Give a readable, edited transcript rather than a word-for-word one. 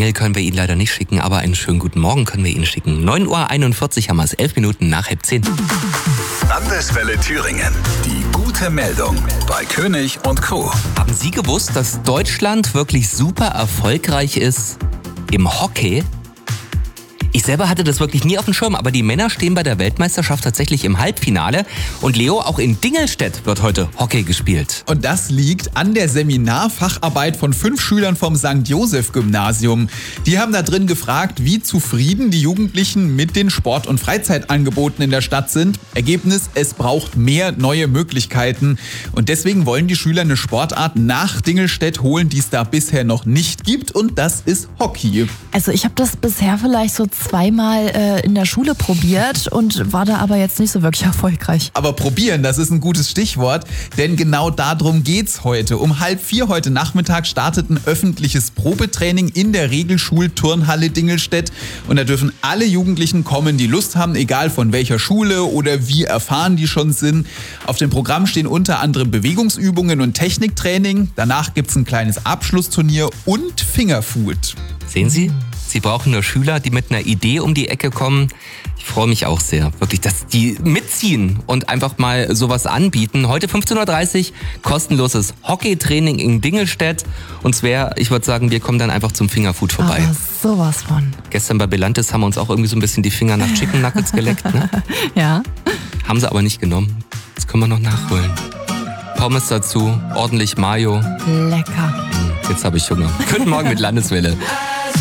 Jingle können wir Ihnen leider nicht schicken, aber einen schönen guten Morgen können wir Ihnen schicken. 9:41 Uhr haben wir es, 11 Minuten nach 10:30. Landeswelle Thüringen. Die gute Meldung bei König und Co. Haben Sie gewusst, dass Deutschland wirklich super erfolgreich ist im Hockey? Ich selber hatte das wirklich nie auf dem Schirm, aber die Männer stehen bei der Weltmeisterschaft tatsächlich im Halbfinale. Und Leo, auch in Dingelstedt wird heute Hockey gespielt. Und das liegt an der Seminarfacharbeit von 5 Schülern vom St. Joseph Gymnasium. Die haben da drin gefragt, wie zufrieden die Jugendlichen mit den Sport- und Freizeitangeboten in der Stadt sind. Ergebnis, es braucht mehr neue Möglichkeiten. Und deswegen wollen die Schüler eine Sportart nach Dingelstedt holen, die es da bisher noch nicht gibt. Und das ist Hockey. Also ich habe das bisher vielleicht so zweimal in der Schule probiert und war da aber jetzt nicht so wirklich erfolgreich. Aber probieren, das ist ein gutes Stichwort, denn genau darum geht's heute. Um 3:30 heute Nachmittag startet ein öffentliches Probetraining in der Regelschul-Turnhalle Dingelstedt. Und da dürfen alle Jugendlichen kommen, die Lust haben, egal von welcher Schule oder wie erfahren die schon sind. Auf dem Programm stehen unter anderem Bewegungsübungen und Techniktraining. Danach gibt's ein kleines Abschlussturnier und Fingerfood. Sehen Sie? Sie brauchen nur Schüler, die mit einer Idee um die Ecke kommen. Ich freue mich auch sehr, wirklich, dass die mitziehen und einfach mal sowas anbieten. Heute 15:30 Uhr kostenloses Hockeytraining in Dingelstedt. Und Svea, ich würde sagen, wir kommen dann einfach zum Fingerfood vorbei. Aber sowas von. Gestern bei Belantes haben wir uns auch irgendwie so ein bisschen die Finger nach Chicken Nuggets geleckt, ne? Ja. Haben sie aber nicht genommen. Das können wir noch nachholen. Pommes dazu, ordentlich Mayo. Lecker. Jetzt habe ich Hunger. Guten Morgen mit Landeswelle.